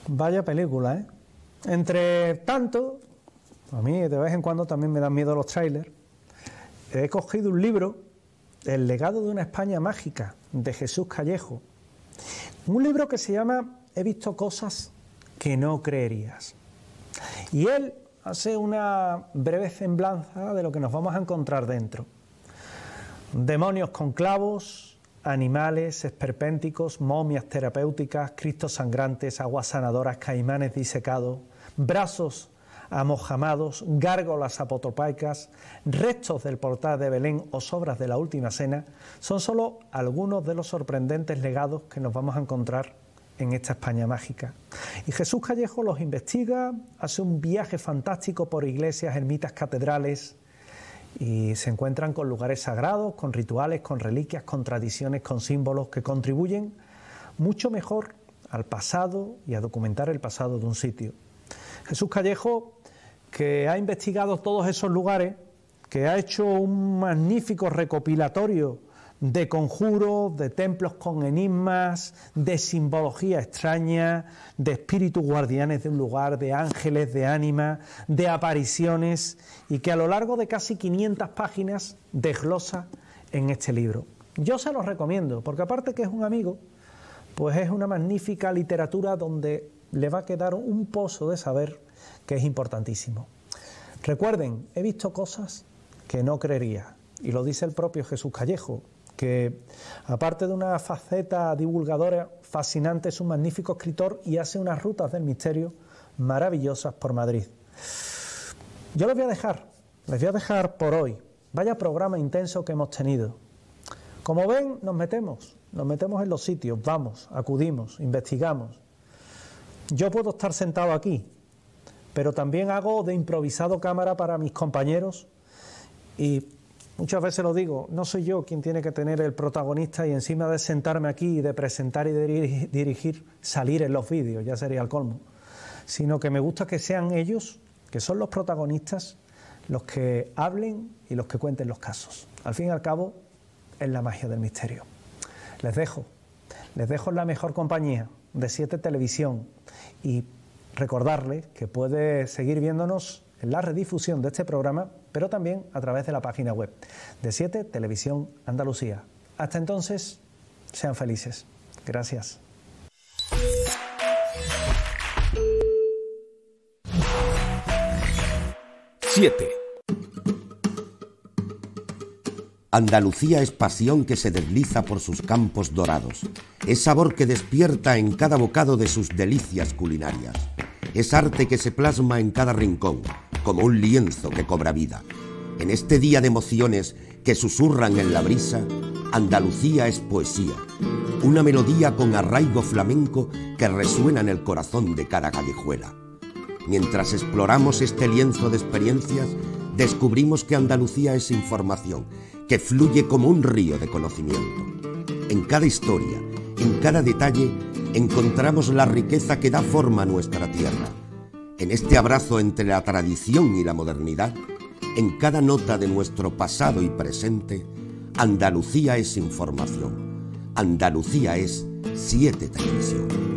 Vaya película, ¿eh? Entre tanto, a mí de vez en cuando también me dan miedo los trailers. He cogido un libro, El legado de una España mágica, de Jesús Callejo. Un libro que se llama He visto cosas que no creerías. Y él hace una breve semblanza de lo que nos vamos a encontrar dentro. Demonios con clavos, animales esperpénticos, momias terapéuticas, cristos sangrantes, aguas sanadoras, caimanes disecados, brazos amojamados, gárgolas apotropaicas, restos del portal de Belén o sobras de la Última Cena, son solo algunos de los sorprendentes legados que nos vamos a encontrar en esta España mágica. Y Jesús Callejo los investiga, hace un viaje fantástico por iglesias, ermitas, catedrales, y se encuentran con lugares sagrados, con rituales, con reliquias, con tradiciones, con símbolos que contribuyen mucho mejor al pasado y a documentar el pasado de un sitio. Jesús Callejo, que ha investigado todos esos lugares, que ha hecho un magnífico recopilatorio de conjuros, de templos con enigmas, de simbología extraña, de espíritus guardianes de un lugar, de ángeles, de ánimas, de apariciones, y que a lo largo de casi 500 páginas desglosa en este libro. Yo se los recomiendo, porque aparte que es un amigo, pues es una magnífica literatura donde le va a quedar un pozo de saber que es importantísimo. Recuerden, he visto cosas que no creería, y lo dice el propio Jesús Callejo, que aparte de una faceta divulgadora fascinante, es un magnífico escritor y hace unas rutas del misterio maravillosas por Madrid. Yo les voy a dejar por hoy. Vaya programa intenso que hemos tenido. Como ven, nos metemos en los sitios, vamos, acudimos, investigamos. Yo puedo estar sentado aquí, pero también hago de improvisado cámara para mis compañeros, y muchas veces lo digo, no soy yo quien tiene que tener el protagonista y encima de sentarme aquí y de presentar y de dirigir, salir en los vídeos, ya sería el colmo, sino que me gusta que sean ellos, que son los protagonistas, los que hablen y los que cuenten los casos. Al fin y al cabo, es la magia del misterio. Les dejo en la mejor compañía de 7 Televisión, y recordarles que puede seguir viéndonos en la redifusión de este programa, pero también a través de la página web de 7 Televisión Andalucía. Hasta entonces, sean felices. Gracias. Andalucía es pasión que se desliza por sus campos dorados. Es sabor que despierta en cada bocado de sus delicias culinarias. Es arte que se plasma en cada rincón, como un lienzo que cobra vida. En este día de emociones que susurran en la brisa, Andalucía es poesía. Una melodía con arraigo flamenco que resuena en el corazón de cada callejuela. Mientras exploramos este lienzo de experiencias, descubrimos que Andalucía es información, que fluye como un río de conocimiento. En cada historia, en cada detalle, encontramos la riqueza que da forma a nuestra tierra. En este abrazo entre la tradición y la modernidad, en cada nota de nuestro pasado y presente, Andalucía es información. Andalucía es 7 Televisión.